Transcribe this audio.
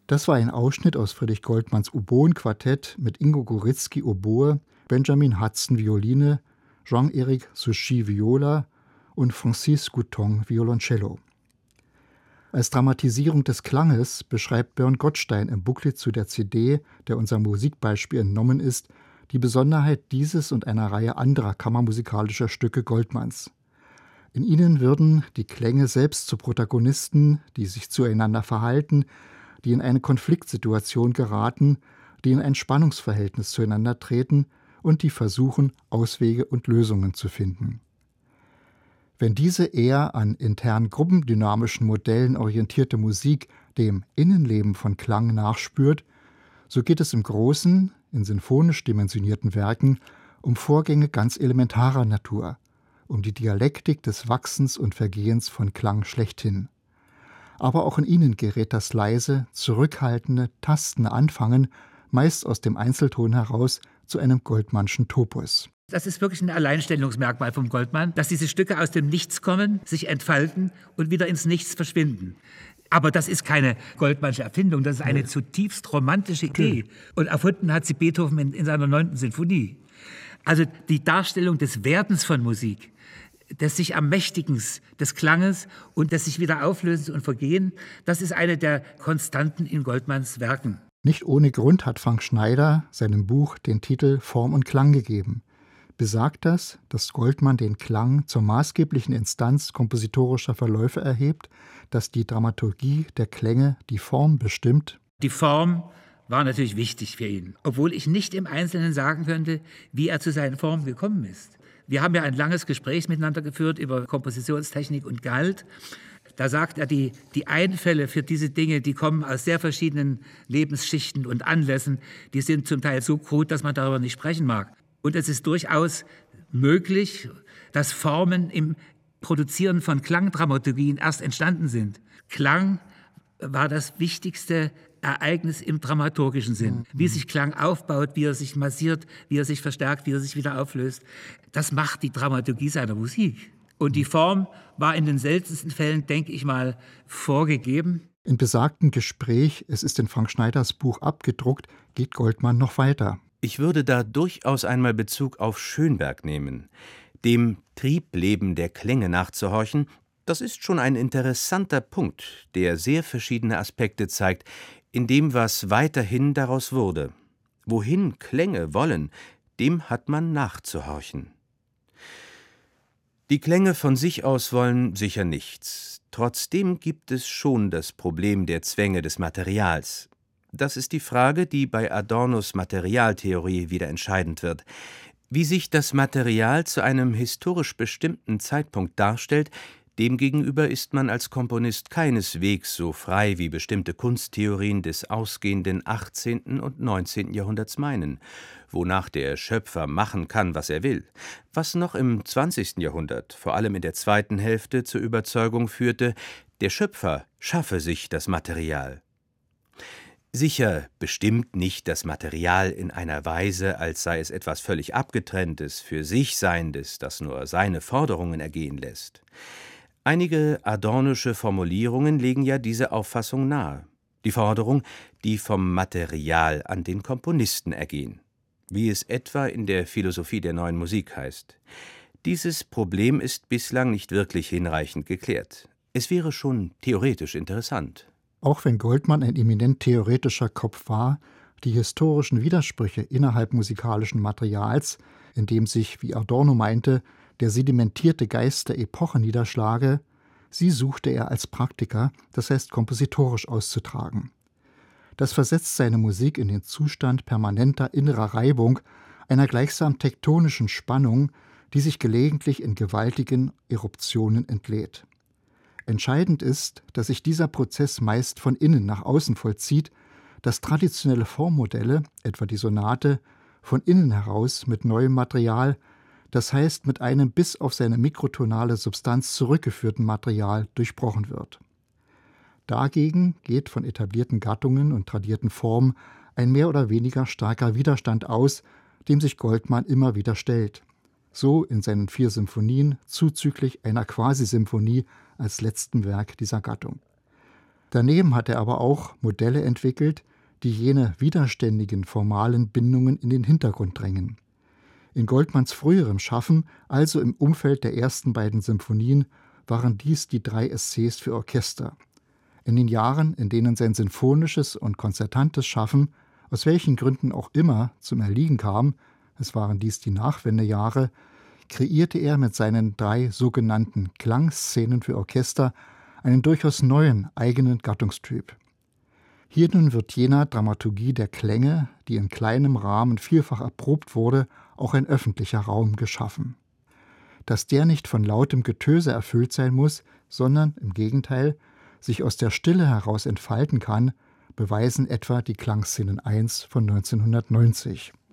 Das war ein Ausschnitt aus Friedrich Goldmanns Oboenquartett mit Ingo Goritzky Oboe, Benjamin Hudson Violine, Jean-Éric Souchy Viola und Francis Gouton Violoncello. Als Dramatisierung des Klanges beschreibt Björn Gottstein im Booklet zu der CD, der unserem Musikbeispiel entnommen ist, die Besonderheit dieses und einer Reihe anderer kammermusikalischer Stücke Goldmanns. In ihnen würden die Klänge selbst zu Protagonisten, die sich zueinander verhalten, die in eine Konfliktsituation geraten, die in ein Spannungsverhältnis zueinander treten und die versuchen, Auswege und Lösungen zu finden. Wenn diese eher an intern gruppendynamischen Modellen orientierte Musik dem Innenleben von Klang nachspürt, so geht es im Großen, in sinfonisch dimensionierten Werken, um Vorgänge ganz elementarer Natur, um die Dialektik des Wachsens und Vergehens von Klang schlechthin. Aber auch in ihnen gerät das leise, zurückhaltende, tastende Anfangen, meist aus dem Einzelton heraus, zu einem Goldmannschen Topos. Das ist wirklich ein Alleinstellungsmerkmal vom Goldmann, dass diese Stücke aus dem Nichts kommen, sich entfalten und wieder ins Nichts verschwinden. Aber das ist keine Goldmannsche Erfindung, das ist eine zutiefst romantische Idee. Und erfunden hat sie Beethoven in seiner 9. Sinfonie. Also die Darstellung des Werdens von Musik, des sich Ermächtigens des Klanges und des sich wieder Auflösens und Vergehen, das ist eine der Konstanten in Goldmanns Werken. Nicht ohne Grund hat Frank Schneider seinem Buch den Titel Form und Klang gegeben. Besagt das, dass Goldmann den Klang zur maßgeblichen Instanz kompositorischer Verläufe erhebt, dass die Dramaturgie der Klänge die Form bestimmt? Die Form war natürlich wichtig für ihn, obwohl ich nicht im Einzelnen sagen könnte, wie er zu seinen Formen gekommen ist. Wir haben ja ein langes Gespräch miteinander geführt über Kompositionstechnik und Gehalt. Da sagt er, die Einfälle für diese Dinge, die kommen aus sehr verschiedenen Lebensschichten und Anlässen. Die sind zum Teil so krud, dass man darüber nicht sprechen mag. Und es ist durchaus möglich, dass Formen im Produzieren von Klangdramaturgien erst entstanden sind. Klang war das wichtigste Ereignis im dramaturgischen Sinn. Wie sich Klang aufbaut, wie er sich massiert, wie er sich verstärkt, wie er sich wieder auflöst. Das macht die Dramaturgie seiner Musik. Und die Form war in den seltensten Fällen, denke ich mal, vorgegeben. In besagtem Gespräch, es ist in Frank Schneiders Buch abgedruckt, geht Goldmann noch weiter. Ich würde da durchaus einmal Bezug auf Schönberg nehmen. Dem Triebleben der Klänge nachzuhorchen, das ist schon ein interessanter Punkt, der sehr verschiedene Aspekte zeigt, in dem, was weiterhin daraus wurde. Wohin Klänge wollen, dem hat man nachzuhorchen. Die Klänge von sich aus wollen sicher nichts. Trotzdem gibt es schon das Problem der Zwänge des Materials. Das ist die Frage, die bei Adornos Materialtheorie wieder entscheidend wird. Wie sich das Material zu einem historisch bestimmten Zeitpunkt darstellt, demgegenüber ist man als Komponist keineswegs so frei, wie bestimmte Kunsttheorien des ausgehenden 18. und 19. Jahrhunderts meinen, wonach der Schöpfer machen kann, was er will, was noch im 20. Jahrhundert, vor allem in der zweiten Hälfte, zur Überzeugung führte, der Schöpfer schaffe sich das Material. Sicher bestimmt nicht das Material in einer Weise, als sei es etwas völlig Abgetrenntes, für sich Seiendes, das nur seine Forderungen ergehen lässt. Einige adornische Formulierungen legen ja diese Auffassung nahe. Die Forderung, die vom Material an den Komponisten ergehen, wie es etwa in der Philosophie der Neuen Musik heißt. Dieses Problem ist bislang nicht wirklich hinreichend geklärt. Es wäre schon theoretisch interessant. Auch wenn Goldmann ein eminent theoretischer Kopf war, die historischen Widersprüche innerhalb musikalischen Materials, in dem sich, wie Adorno meinte, der sedimentierte Geist der Epoche niederschlage, sie suchte er als Praktiker, das heißt kompositorisch auszutragen. Das versetzt seine Musik in den Zustand permanenter innerer Reibung, einer gleichsam tektonischen Spannung, die sich gelegentlich in gewaltigen Eruptionen entlädt. Entscheidend ist, dass sich dieser Prozess meist von innen nach außen vollzieht, dass traditionelle Formmodelle, etwa die Sonate, von innen heraus mit neuem Material, das heißt mit einem bis auf seine mikrotonale Substanz zurückgeführten Material durchbrochen wird. Dagegen geht von etablierten Gattungen und tradierten Formen ein mehr oder weniger starker Widerstand aus, dem sich Goldmann immer wieder stellt. So in seinen 4 Symphonien zuzüglich einer Quasi-Symphonie als letztem Werk dieser Gattung. Daneben hat er aber auch Modelle entwickelt, die jene widerständigen formalen Bindungen in den Hintergrund drängen. In Goldmans früherem Schaffen, also im Umfeld der ersten beiden Symphonien, waren dies die 3 Essays für Orchester. In den Jahren, in denen sein sinfonisches und konzertantes Schaffen, aus welchen Gründen auch immer, zum Erliegen kam, es waren dies die Nachwendejahre, kreierte er mit seinen 3 sogenannten Klangszenen für Orchester einen durchaus neuen, eigenen Gattungstyp. Hier nun wird jener Dramaturgie der Klänge, die in kleinem Rahmen vielfach erprobt wurde, auch ein öffentlicher Raum geschaffen. Dass der nicht von lautem Getöse erfüllt sein muss, sondern im Gegenteil sich aus der Stille heraus entfalten kann, beweisen etwa die Klangszenen 1 von 1990.